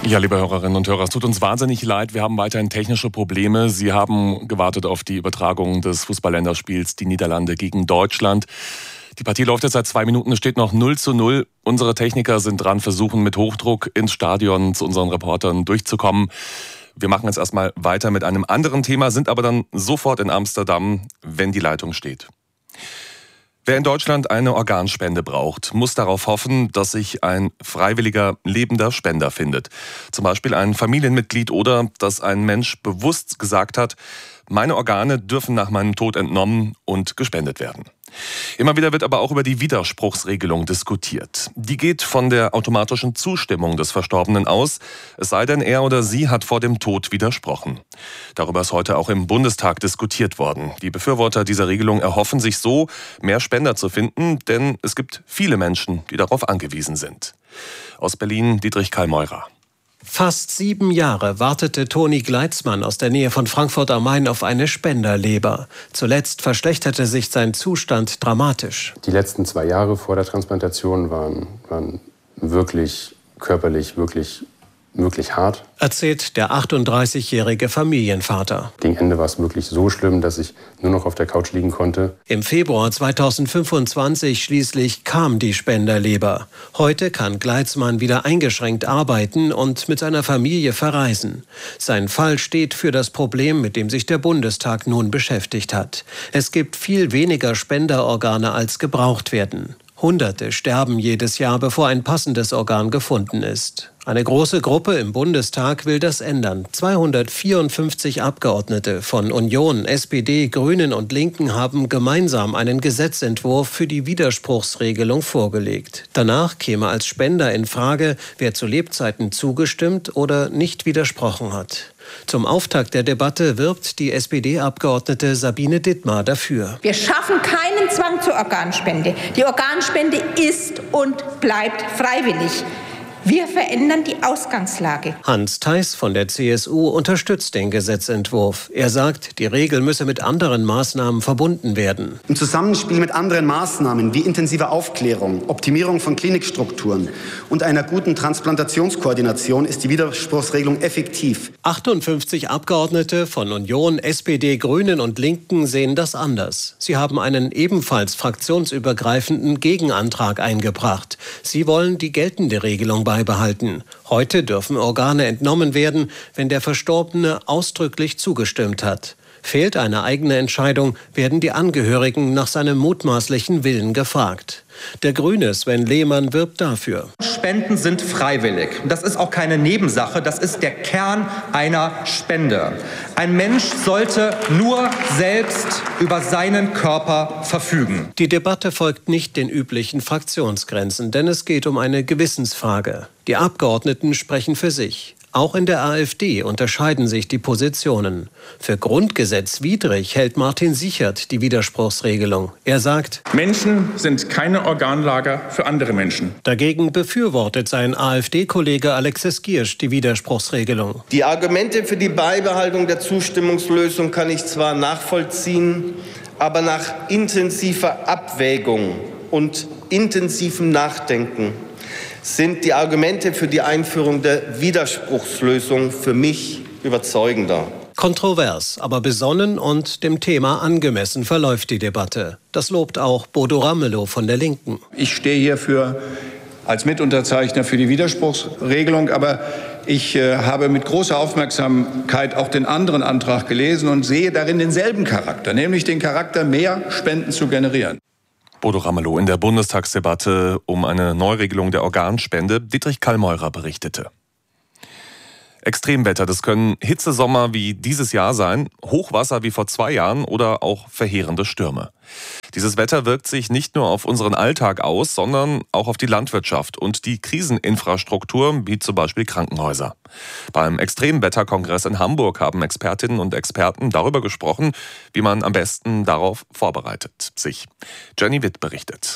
Ja, liebe Hörerinnen und Hörer, es tut uns wahnsinnig leid. Wir haben weiterhin technische Probleme. Sie haben gewartet auf die Übertragung des Fußball-Länderspiels, die Niederlande gegen Deutschland. Die Partie läuft jetzt seit 2 Minuten, es steht noch 0:0. Unsere Techniker sind dran, versuchen mit Hochdruck ins Stadion zu unseren Reportern durchzukommen. Wir machen jetzt erstmal weiter mit einem anderen Thema, sind aber dann sofort in Amsterdam, wenn die Leitung steht. Wer in Deutschland eine Organspende braucht, muss darauf hoffen, dass sich ein freiwilliger, lebender Spender findet. Zum Beispiel ein Familienmitglied oder dass ein Mensch bewusst gesagt hat, meine Organe dürfen nach meinem Tod entnommen und gespendet werden. Immer wieder wird aber auch über die Widerspruchsregelung diskutiert. Die geht von der automatischen Zustimmung des Verstorbenen aus, es sei denn, er oder sie hat vor dem Tod widersprochen. Darüber ist heute auch im Bundestag diskutiert worden. Die Befürworter dieser Regelung erhoffen sich so, mehr Spender zu finden, denn es gibt viele Menschen, die darauf angewiesen sind. Aus Berlin Dietrich Kallmeurer. Fast 7 Jahre wartete Toni Gleitzmann aus der Nähe von Frankfurt am Main auf eine Spenderleber. Zuletzt verschlechterte sich sein Zustand dramatisch. Die letzten 2 Jahre vor der Transplantation waren wirklich körperlich, wirklich hart. Erzählt der 38-jährige Familienvater. Gegen Ende war es wirklich so schlimm, dass ich nur noch auf der Couch liegen konnte. Im Februar 2025 schließlich kam die Spenderleber. Heute kann Gleitzmann wieder eingeschränkt arbeiten und mit seiner Familie verreisen. Sein Fall steht für das Problem, mit dem sich der Bundestag nun beschäftigt hat. Es gibt viel weniger Spenderorgane, als gebraucht werden. Hunderte sterben jedes Jahr, bevor ein passendes Organ gefunden ist. Eine große Gruppe im Bundestag will das ändern. 254 Abgeordnete von Union, SPD, Grünen und Linken haben gemeinsam einen Gesetzentwurf für die Widerspruchsregelung vorgelegt. Danach käme als Spender in Frage, wer zu Lebzeiten zugestimmt oder nicht widersprochen hat. Zum Auftakt der Debatte wirbt die SPD-Abgeordnete Sabine Dittmar dafür. Wir schaffen keinen Zwang zur Organspende. Die Organspende ist und bleibt freiwillig. Wir verändern die Ausgangslage. Hans Theis von der CSU unterstützt den Gesetzentwurf. Er sagt, die Regel müsse mit anderen Maßnahmen verbunden werden. Im Zusammenspiel mit anderen Maßnahmen wie intensiver Aufklärung, Optimierung von Klinikstrukturen und einer guten Transplantationskoordination ist die Widerspruchsregelung effektiv. 58 Abgeordnete von Union, SPD, Grünen und Linken sehen das anders. Sie haben einen ebenfalls fraktionsübergreifenden Gegenantrag eingebracht. Sie wollen die geltende Regelung beibehalten. Heute dürfen Organe entnommen werden, wenn der Verstorbene ausdrücklich zugestimmt hat. Fehlt eine eigene Entscheidung, werden die Angehörigen nach seinem mutmaßlichen Willen gefragt. Der Grüne Sven Lehmann wirbt dafür. Spenden sind freiwillig. Das ist auch keine Nebensache, das ist der Kern einer Spende. Ein Mensch sollte nur selbst über seinen Körper verfügen. Die Debatte folgt nicht den üblichen Fraktionsgrenzen, denn es geht um eine Gewissensfrage. Die Abgeordneten sprechen für sich. Auch in der AfD unterscheiden sich die Positionen. Für grundgesetzwidrig hält Martin Sichert die Widerspruchsregelung. Er sagt, Menschen sind keine Organlager für andere Menschen. Dagegen befürwortet sein AfD-Kollege Alexis Giersch die Widerspruchsregelung. Die Argumente für die Beibehaltung der Zustimmungslösung kann ich zwar nachvollziehen, aber nach intensiver Abwägung und intensivem Nachdenken sind die Argumente für die Einführung der Widerspruchslösung für mich überzeugender. Kontrovers, aber besonnen und dem Thema angemessen verläuft die Debatte. Das lobt auch Bodo Ramelow von der Linken. Ich stehe hier als Mitunterzeichner für die Widerspruchsregelung, aber ich habe mit großer Aufmerksamkeit auch den anderen Antrag gelesen und sehe darin denselben Charakter, nämlich den Charakter, mehr Spenden zu generieren. Bodo Ramelow in der Bundestagsdebatte um eine Neuregelung der Organspende. Dietrich Kallmeurer berichtete. Extremwetter, das können Hitzesommer wie dieses Jahr sein, Hochwasser wie vor 2 Jahren oder auch verheerende Stürme. Dieses Wetter wirkt sich nicht nur auf unseren Alltag aus, sondern auch auf die Landwirtschaft und die Kriseninfrastruktur, wie zum Beispiel Krankenhäuser. Beim Extremwetterkongress in Hamburg haben Expertinnen und Experten darüber gesprochen, wie man am besten darauf vorbereitet sich. Jenny Witt berichtet.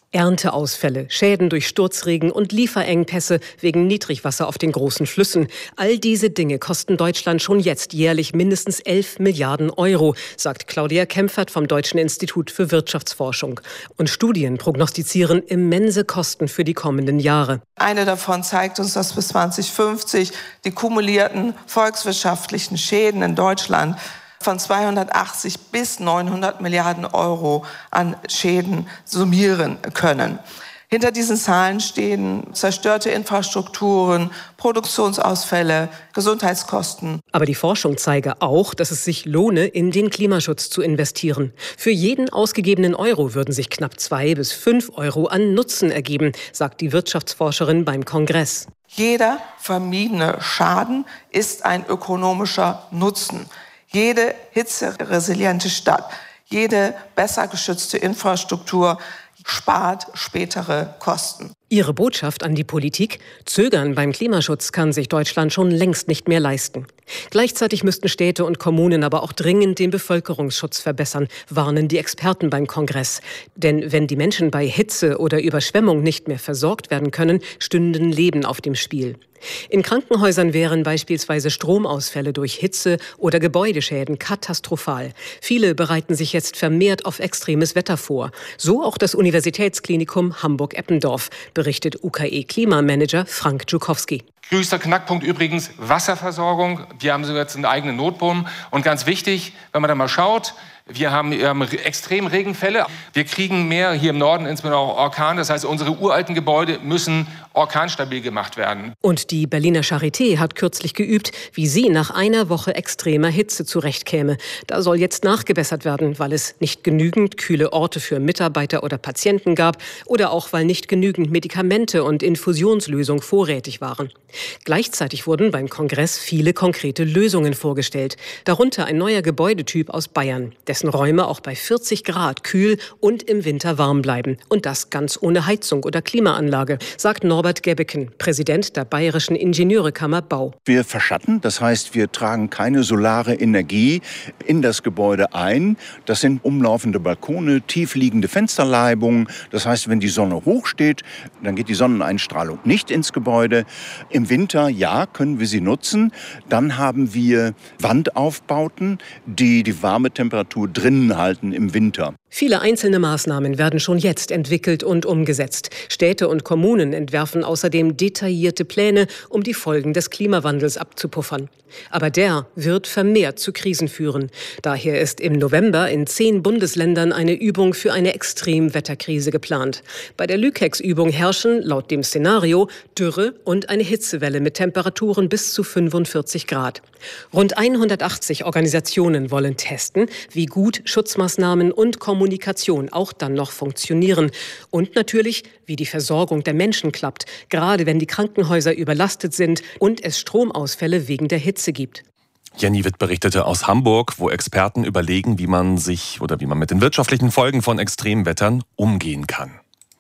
Ernteausfälle, Schäden durch Sturzregen und Lieferengpässe wegen Niedrigwasser auf den großen Flüssen. All diese Dinge kosten Deutschland schon jetzt jährlich mindestens 11 Milliarden Euro, sagt Claudia Kempfert vom Deutschen Institut für Wirtschaftsforschung. Und Studien prognostizieren immense Kosten für die kommenden Jahre. Eine davon zeigt uns, dass bis 2050 die kumulierten volkswirtschaftlichen Schäden in Deutschland von 280 bis 900 Milliarden Euro an Schäden summieren können. Hinter diesen Zahlen stehen zerstörte Infrastrukturen, Produktionsausfälle, Gesundheitskosten. Aber die Forschung zeige auch, dass es sich lohne, in den Klimaschutz zu investieren. Für jeden ausgegebenen Euro würden sich knapp 2 bis 5 Euro an Nutzen ergeben, sagt die Wirtschaftsforscherin beim Kongress. Jeder vermiedene Schaden ist ein ökonomischer Nutzen. Jede hitzeresiliente Stadt, jede besser geschützte Infrastruktur spart spätere Kosten. Ihre Botschaft an die Politik: Zögern beim Klimaschutz kann sich Deutschland schon längst nicht mehr leisten. Gleichzeitig müssten Städte und Kommunen aber auch dringend den Bevölkerungsschutz verbessern, warnen die Experten beim Kongress. Denn wenn die Menschen bei Hitze oder Überschwemmung nicht mehr versorgt werden können, stünden Leben auf dem Spiel. In Krankenhäusern wären beispielsweise Stromausfälle durch Hitze oder Gebäudeschäden katastrophal. Viele bereiten sich jetzt vermehrt auf extremes Wetter vor. So auch das Universitätsklinikum Hamburg-Eppendorf, berichtet UKE-Klimamanager Frank Dżukowski. Größter Knackpunkt übrigens Wasserversorgung. Wir haben sogar jetzt einen eigenen Notbrunnen. Und ganz wichtig, wenn man da mal schaut, wir haben extrem Regenfälle. Wir kriegen mehr hier im Norden, insbesondere auch Orkan. Das heißt, unsere uralten Gebäude müssen orkanstabil gemacht werden. Und die Berliner Charité hat kürzlich geübt, wie sie nach einer Woche extremer Hitze zurechtkäme. Da soll jetzt nachgebessert werden, weil es nicht genügend kühle Orte für Mitarbeiter oder Patienten gab oder auch, weil nicht genügend Medikamente und Infusionslösungen vorrätig waren. Gleichzeitig wurden beim Kongress viele konkrete Lösungen vorgestellt. Darunter ein neuer Gebäudetyp aus Bayern, dessen Räume auch bei 40 Grad kühl und im Winter warm bleiben. Und das ganz ohne Heizung oder Klimaanlage, sagt Norbert Gebbeken, Präsident der Bayerischen Ingenieurekammer Bau. Wir verschatten, das heißt, wir tragen keine solare Energie in das Gebäude ein. Das sind umlaufende Balkone, tiefliegende Fensterleibungen. Das heißt, wenn die Sonne hoch steht, dann geht die Sonneneinstrahlung nicht ins Gebäude. Im Winter, ja, können wir sie nutzen. Dann haben wir Wandaufbauten, die die warme Temperatur drinnen halten im Winter. Viele einzelne Maßnahmen werden schon jetzt entwickelt und umgesetzt. Städte und Kommunen entwerfen außerdem detaillierte Pläne, um die Folgen des Klimawandels abzupuffern. Aber der wird vermehrt zu Krisen führen. Daher ist im November in 10 Bundesländern eine Übung für eine Extremwetterkrise geplant. Bei der Lükex-Übung herrschen laut dem Szenario Dürre und eine Hitzewelle mit Temperaturen bis zu 45 Grad. Rund 180 Organisationen wollen testen, wie gut Schutzmaßnahmen und Kommunikation auch dann noch funktionieren. Und natürlich, wie die Versorgung der Menschen klappt, gerade wenn die Krankenhäuser überlastet sind und es Stromausfälle wegen der Hitze gibt. Jenny Witt berichtete aus Hamburg, wo Experten überlegen, wie man mit den wirtschaftlichen Folgen von Extremwettern umgehen kann.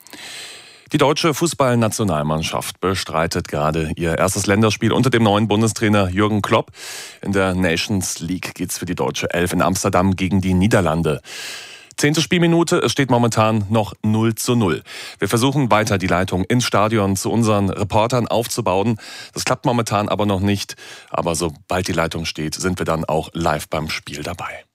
Die deutsche Fußballnationalmannschaft bestreitet gerade ihr erstes Länderspiel unter dem neuen Bundestrainer Jürgen Klopp. In der Nations League geht's für die deutsche Elf in Amsterdam gegen die Niederlande. 10. Spielminute, es steht momentan noch 0:0. Wir versuchen weiter die Leitung ins Stadion zu unseren Reportern aufzubauen. Das klappt momentan aber noch nicht. Aber sobald die Leitung steht, sind wir dann auch live beim Spiel dabei.